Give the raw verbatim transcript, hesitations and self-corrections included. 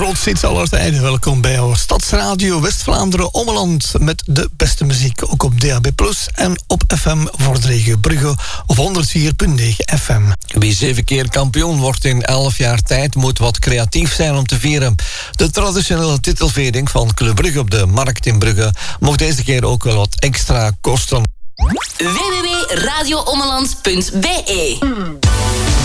grootste hits aller tijden. Welkom bij jouw Stadsradio West-Vlaanderen Ommeland met de beste muziek. Ook op D A B plus, en op F M voor de regio Brugge op honderd vier komma negen F M. Wie zeven keer kampioen wordt in elf jaar tijd moet wat creatief zijn om te vieren. De traditionele titelvering van Club Brugge op de Markt in Brugge mocht deze keer ook wel wat extra kosten. w w w punt radio ommeland punt b e